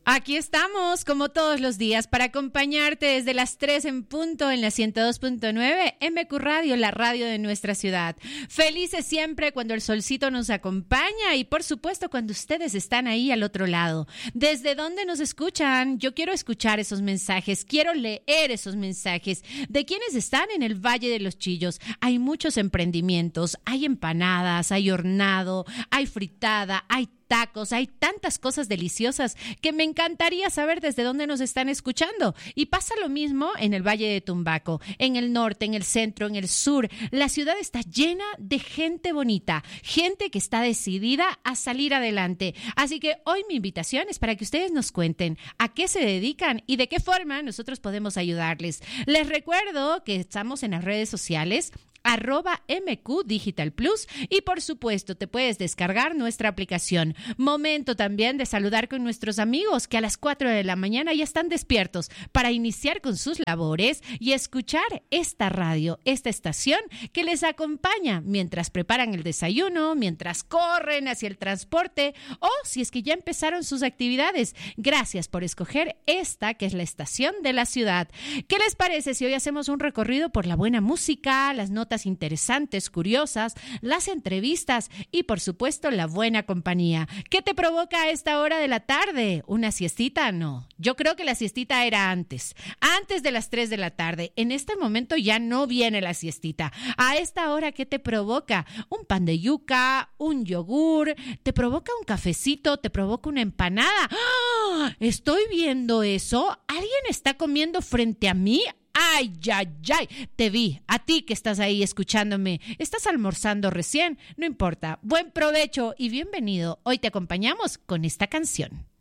Aquí estamos, como todos los días, para acompañarte desde las 3 en punto en la 102.9 MQ Radio, la radio de nuestra ciudad. Felices siempre cuando el solcito nos acompaña y, por supuesto, cuando ustedes están ahí al otro lado. ¿Desde dónde nos escuchan? Yo quiero escuchar esos mensajes, quiero leer esos mensajes de quienes están en el Valle de los Chillos. Hay muchos emprendimientos, hay empanadas, hay hornado, hay fritada, hay tacos, hay tantas cosas deliciosas que me encantaría saber desde dónde nos están escuchando. Y pasa lo mismo en el Valle de Tumbaco, en el norte, en el centro, en el sur. La ciudad está llena de gente bonita, gente que está decidida a salir adelante. Así que hoy mi invitación es para que ustedes nos cuenten a qué se dedican y de qué forma nosotros podemos ayudarles. Les recuerdo que estamos en las redes sociales @MQ Digital Plus y por supuesto te puedes descargar nuestra aplicación. Momento también de saludar con nuestros amigos que a las 4 de la mañana ya están despiertos para iniciar con sus labores y escuchar esta radio, esta estación que les acompaña mientras preparan el desayuno, mientras corren hacia el transporte o si es que ya empezaron sus actividades. Gracias por escoger esta que es la estación de la ciudad. ¿Qué les parece si hoy hacemos un recorrido por la buena música, las notas interesantes, curiosas, las entrevistas y por supuesto la buena compañía? ¿Qué te provoca a esta hora de la tarde? ¿Una siestita? No, yo creo que la siestita era antes de las 3 de la tarde. En este momento ya no viene la siestita. A esta hora, ¿qué te provoca? Un pan de yuca, un yogur, te provoca un cafecito, te provoca una empanada. ¡Ah! Estoy viendo eso. ¿Alguien está comiendo frente a mí? ¡Ay, ay, ay! Te vi, a ti que estás ahí escuchándome. ¿Estás almorzando recién? No importa. Buen provecho y bienvenido. Hoy te acompañamos con esta canción.